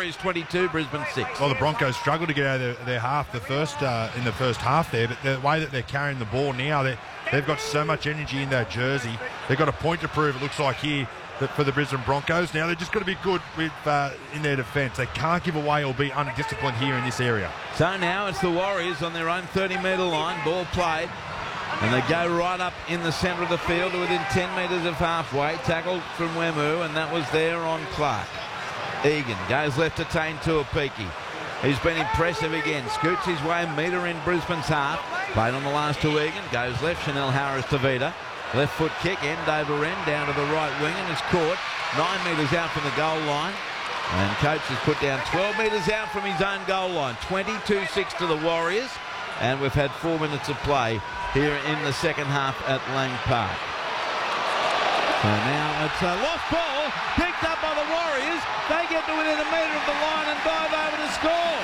Warriors 22, Brisbane 6. Well, the Broncos struggled to get out of their half in the first half there, but the way that they're carrying the ball now, they've got so much energy in that jersey. They've got a point to prove, it looks like here, for the Brisbane Broncos. Now, they've just got to be good with in their defence. They can't give away or be undisciplined here in this area. So now it's the Warriors on their own 30-metre line. Ball played. And they go right up in the centre of the field to within 10 metres of halfway. Tackled from Wemu, and that was there on Clark. Egan goes left to Tane Tuapiki. He's been impressive again. Scoots his way metre in Brisbane's half. Played on the last to Egan. Goes left, Chanel Harris to Vida. Left foot kick, end over end, down to the right wing, and it's caught 9 metres out from the goal line. And Coates has put down 12 metres out from his own goal line. 22-6 to the Warriors. And we've had 4 minutes of play here in the second half at Lang Park. So now it's a lost ball, picked up by the Warriors. They get to within a metre of the line and dive over to score.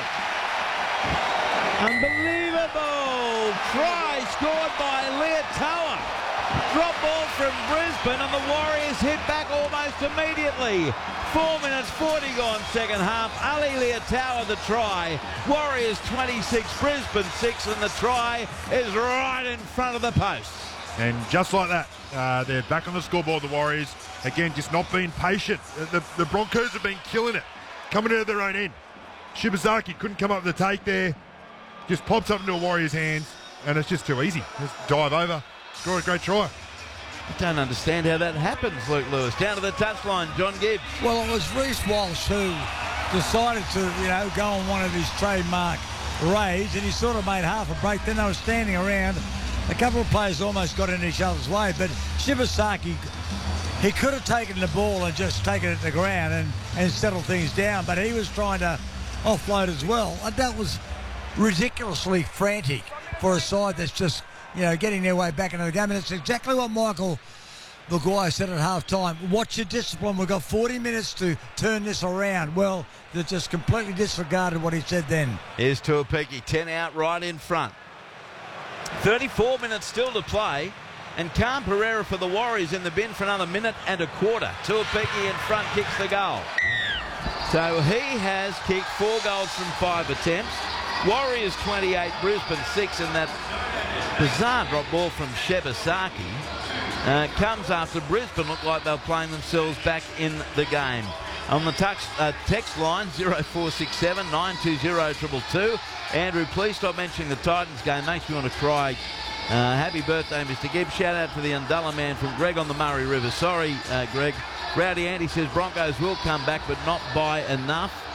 Unbelievable try scored by Leotoa. Drop ball from Brisbane, and the Warriors hit back almost immediately. 4 minutes 40 gone second half. Ali Leotoa the try. Warriors 26, Brisbane 6, and the try is right in front of the post. And just like that, they're back on the scoreboard, the Warriors. Again, just not being patient. The Broncos have been killing it, coming out of their own end. Shibazaki couldn't come up with the take there. Just pops up into a Warriors' hands, and it's just too easy. Just dive over, score a great try. I don't understand how that happens, Luke Lewis. Down to the touchline, John Gibbs. Well, it was Reece Walsh who decided to, go on one of his trademark raids, and he sort of made half a break. Then they were standing around. A couple of players almost got in each other's way, but Shibazaki, he could have taken the ball and just taken it to the ground and settled things down, but he was trying to offload as well. And that was ridiculously frantic for a side that's just, getting their way back into the game. And it's exactly what Michael Maguire said at half-time. Watch your discipline. We've got 40 minutes to turn this around. Well, they just completely disregarded what he said then. Here's Tuapiki, 10 out right in front. 34 minutes still to play. And Khan Pereira for the Warriors in the bin for another minute and a quarter. Tuapiki in front kicks the goal. So he has kicked 4 goals from 5 attempts. Warriors 28, Brisbane 6, and that bizarre drop ball from Shibazaki comes after Brisbane looked like they're playing themselves back in the game. On the text line, 0467 920 222. Andrew, please stop mentioning the Titans game. Makes me want to cry. Happy birthday, Mr. Gibbs. Shout out to the Undullah man from Greg on the Murray River. Sorry, Greg. Rowdy Andy says Broncos will come back, but not by enough.